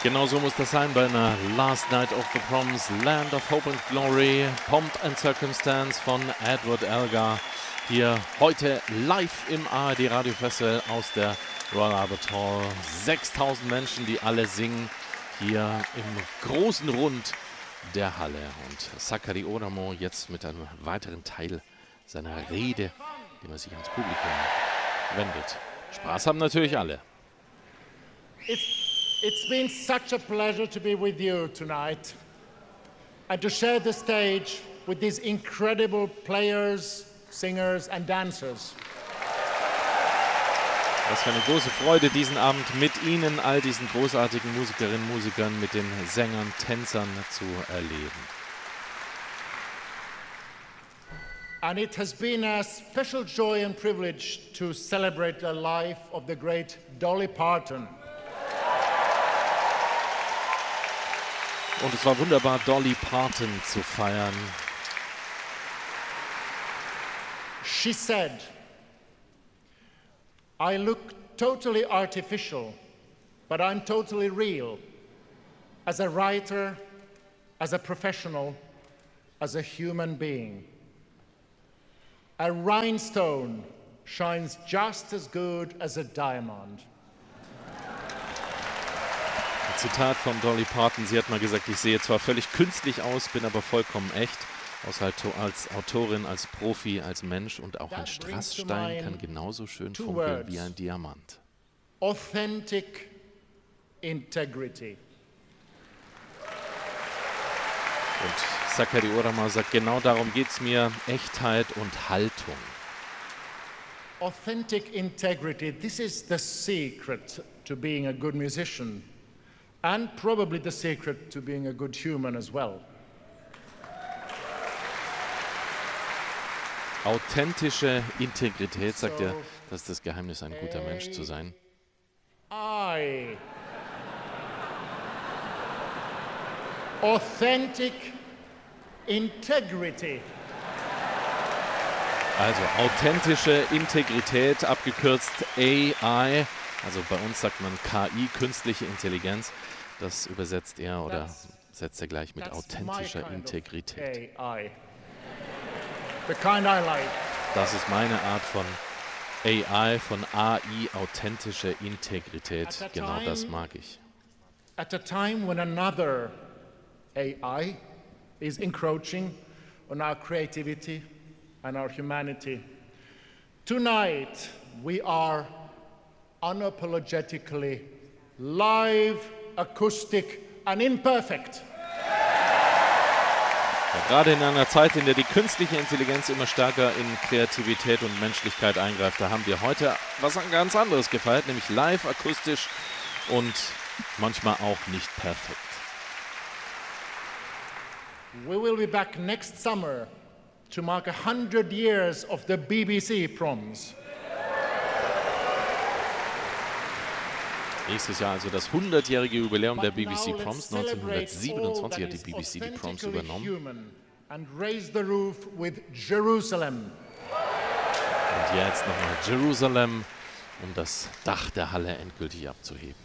Genau so muss das sein bei einer Last Night of the Proms, Land of Hope and Glory, Pomp and Circumstance von Edward Elgar. Hier heute live im ARD Radio Festival aus der Royal Albert Hall. 6000 Menschen, die alle singen hier im großen Rund der Halle. Und Sakari Oramo jetzt mit einem weiteren Teil seiner Rede, dem er sich ans Publikum wendet. Spaß haben natürlich alle. It's been such a pleasure to be with you tonight and to share the stage with these incredible players, singers and dancers. Was für eine große Freude, diesen Abend mit Ihnen, all diesen großartigen Musikerinnen und Musikern, mit den Sängern, Tänzern zu erleben. And it has been a special joy and privilege to celebrate the life of the great Dolly Parton. Und es war wunderbar, Dolly Parton zu feiern. She said, "I look totally artificial, but I'm totally real. As a writer, as a professional, as a human being. A rhinestone shines just as good as a diamond." Zitat von Dolly Parton. Sie hat mal gesagt, ich sehe zwar völlig künstlich aus, bin aber vollkommen echt. Als Autorin, als Profi, als Mensch und auch ein Strassstein kann genauso schön funkeln wie ein Diamant. Authentic integrity. Und Sakari Oramo sagt, genau darum geht es mir, Echtheit und Haltung. Authentic integrity, this is the secret to being a good musician. And probably the secret to being a good human as well. Authentische Integrität, sagt er, das ist das Geheimnis, ein guter Mensch zu sein. Authentic integrity. Also authentische Integrität, abgekürzt AI. Also bei uns sagt man KI, künstliche Intelligenz. Das übersetzt er oder setzt er gleich mit authentischer Integrität. The kind I like. Das ist meine Art von AI, von AI, authentische Integrität. Genau das mag ich. At a time when another AI is encroaching on our creativity and our humanity, tonight we are unapologetically live, acoustic and imperfect. Ja, gerade in einer Zeit, in der die künstliche Intelligenz immer stärker in Kreativität und Menschlichkeit eingreift, da haben wir heute was ganz anderes gefeiert, nämlich live, akustisch und manchmal auch nicht perfekt. We will be back next summer to mark 100 years of the BBC Proms. Nächstes Jahr also das 100-jährige Jubiläum der BBC Proms. 1927 hat die BBC die Proms übernommen. Und jetzt nochmal Jerusalem, um das Dach der Halle endgültig abzuheben.